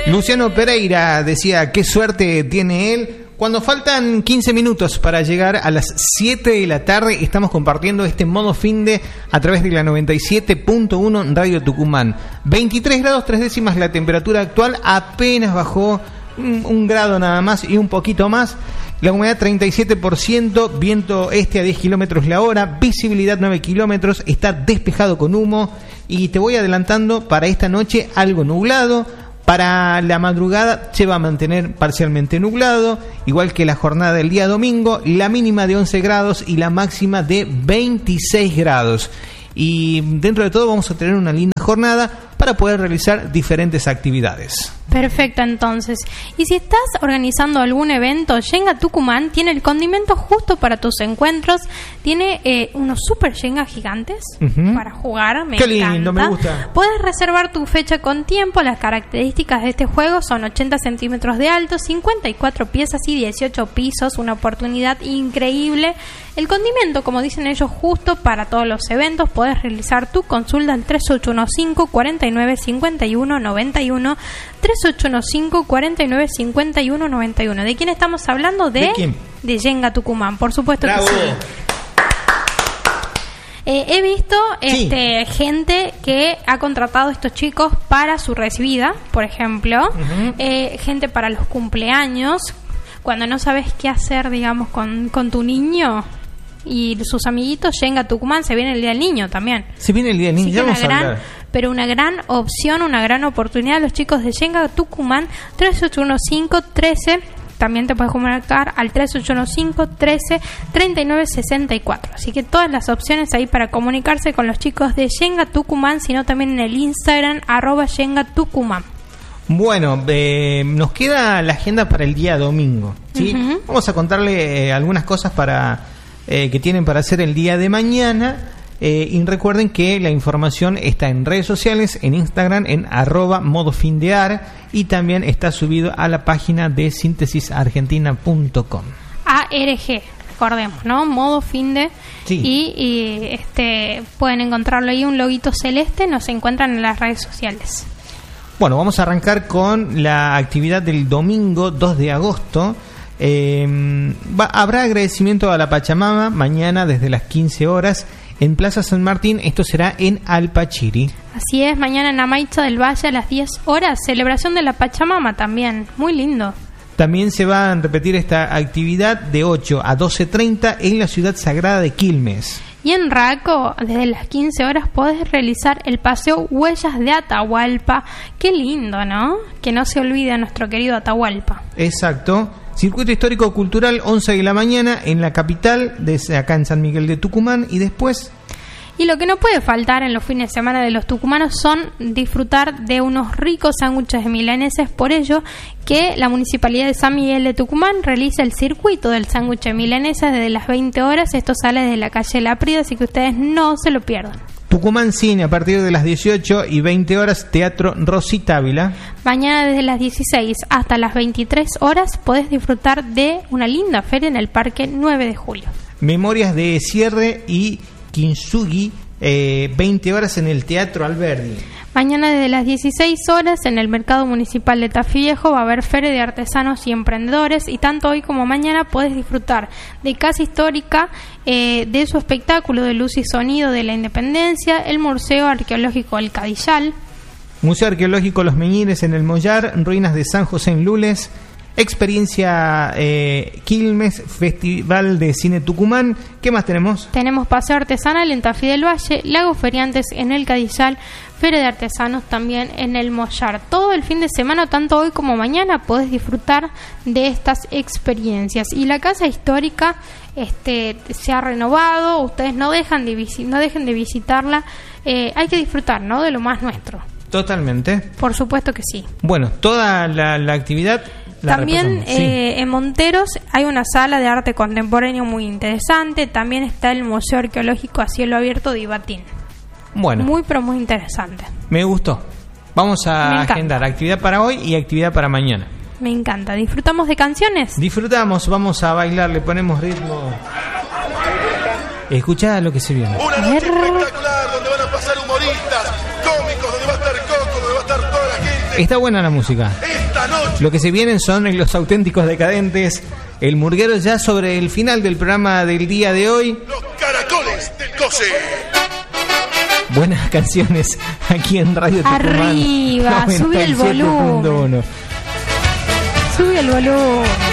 Luciano Pereira decía, qué suerte tiene él. Cuando faltan 15 minutos para llegar a las 7 de la tarde, estamos compartiendo este modo finde a través de la 97.1 Radio Tucumán. 23 grados 3 décimas la temperatura actual, apenas bajó un grado nada más y un poquito más. La humedad 37%, viento este a 10 kilómetros la hora, visibilidad 9 kilómetros, está despejado con humo y te voy adelantando para esta noche algo nublado. Para la madrugada se va a mantener parcialmente nublado, igual que la jornada del día domingo, la mínima de 11 grados y la máxima de 26 grados. Y dentro de todo vamos a tener una linda jornada para poder realizar diferentes actividades. Perfecto, entonces. Y si estás organizando algún evento, Shenga Tucumán tiene el condimento justo para tus encuentros. Tiene unos super Shenga gigantes para jugar. Qué lindo, me gusta. Puedes reservar tu fecha con tiempo. Las características de este juego son 80 centímetros de alto, 54 piezas y 18 pisos. Una oportunidad increíble. El condimento, como dicen ellos, justo para todos los eventos. Puedes realizar tu consulta al 3815-495191. 3815-495191. ¿De quién estamos hablando? ¿De quién? De Shenga Tucumán, por supuesto. ¡Bravo! Que sí. He visto gente que ha contratado a estos chicos para su recibida, por ejemplo, gente para los cumpleaños, cuando no sabes qué hacer, digamos, con tu niño y sus amiguitos. Shenga Tucumán, se viene el Día del Niño también. Se viene el Día del Niño, ya vamos a hablar. Pero una gran opción, una gran oportunidad. Los chicos de Shenga Tucumán, 3815-13. También te puedes comunicar al 3815-13-3964. Así que todas las opciones ahí para comunicarse con los chicos de Shenga Tucumán, sino también en el Instagram, @Shenga Tucumán. Bueno, nos queda la agenda para el día domingo, ¿sí? Vamos a contarle algunas cosas para que tienen para hacer el día de mañana. Y recuerden que la información está en redes sociales, en Instagram, en @modofindear, y también está subido a la página de síntesisargentina.com. ARG, recordemos, ¿no? Modo finde. Sí. Y pueden encontrarlo ahí, un loguito celeste, nos encuentran en las redes sociales. Bueno, vamos a arrancar con la actividad del domingo 2 de agosto. Habrá agradecimiento a la Pachamama mañana desde las 15 horas en Plaza San Martín. Esto será en Alpachiri. Así es, mañana en Amaicha del Valle a las 10 horas, celebración de la Pachamama también, muy lindo. También se va a repetir esta actividad de 8 a 12:30 en la ciudad sagrada de Quilmes. Y en Raco, desde las 15 horas, podés realizar el paseo Huellas de Atahualpa. Qué lindo, ¿no? Que no se olvide a nuestro querido Atahualpa. Exacto. Circuito Histórico Cultural, 11 de la mañana en la capital, desde acá en San Miguel de Tucumán, y después... Y lo que no puede faltar en los fines de semana de los tucumanos son disfrutar de unos ricos sándwiches de milaneses. Por ello que la Municipalidad de San Miguel de Tucumán realiza el circuito del sándwich de milanesas desde las 20 horas. Esto sale desde la calle La Prida, así que ustedes no se lo pierdan. Tucumán Cine, a partir de las 18 y 20 horas, Teatro Rosita Ávila. Mañana desde las 16 hasta las 23 horas podés disfrutar de una linda feria en el Parque 9 de Julio. Memorias de Cierre y Kintsugi, 20 horas en el Teatro Alberdi. Mañana desde las 16 horas en el Mercado Municipal de Tafí Viejo va a haber feria de artesanos y emprendedores, y tanto hoy como mañana podés disfrutar de Casa Histórica, de su espectáculo de luz y sonido de la Independencia, el Museo Arqueológico El Cadillal, Museo Arqueológico Los Meñines en el Mollar, ruinas de San José en Lules, Experiencia Quilmes, Festival de Cine Tucumán. ¿Qué más tenemos? Tenemos paseo artesanal en Tafí del Valle, Lagos Feriantes en el Cadillal, Feria de Artesanos también en el Mollar. Todo el fin de semana, tanto hoy como mañana, podés disfrutar de estas experiencias. Y la Casa Histórica se ha renovado, ustedes no dejen de visitarla. Hay que disfrutar, ¿no?, de lo más nuestro. Totalmente. Por supuesto que sí. Bueno, toda la actividad... También en Monteros hay una sala de arte contemporáneo muy interesante. También está el Museo Arqueológico a cielo abierto de Ibatín. Bueno, muy interesante. Me gustó. Vamos a agendar actividad para hoy y actividad para mañana. Me encanta. ¿Disfrutamos de canciones? Disfrutamos, vamos a bailar, le ponemos ritmo. Escuchá lo que se viene. Una noche espectacular donde van a pasar humoristas, cómicos, donde va a estar Coco, donde va a estar toda la gente. Está buena la música. esta noche. Lo que se vienen son los auténticos decadentes. El murguero ya sobre el final del programa del día de hoy. Los caracoles del Cose. Buenas canciones aquí en Radio Tucumán. Arriba, sube el volumen. 97.1. Sube el volumen.